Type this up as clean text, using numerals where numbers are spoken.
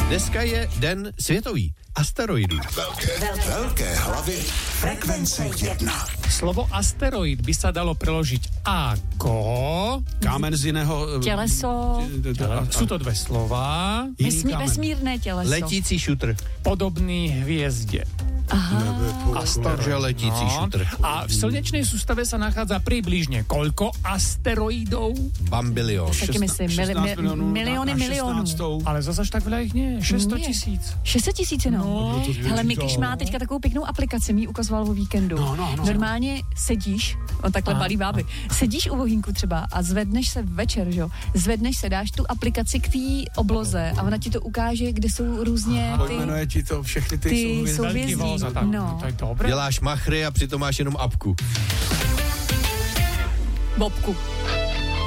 Dneska je den světový asteroidů. Velké hlavy frekvence 1. Slovo asteroid by sa dalo preložiť ako... Kámen z jiného... Těleso. Sú to dve slova. Vesmírné těleso. Letící šutr. Podobný hviezde. Takže letící šutr. A v slnečnej sústave sa nachádza približne koľko asteroidov? Bambilion. Taky myslím, miliony milionů. Ale zase tak veľa ich nie. 600 000. 600 000, no. Hele, Mikyš má teďka takovou pěknou aplikaci, mi ji ukazoval o víkendu. Normálně sedíš, on takhle balí báby, sedíš u vohýnku třeba a zvedneš se večer, že jo, zvedneš se, dáš tu aplikaci k té obloze a ona ti to ukáže, kde jsou různě ty... Pojmenuje ti to všechny ty souhvězdí. No. To je dobré. Děláš machry a přitom máš jenom apku. Bobku.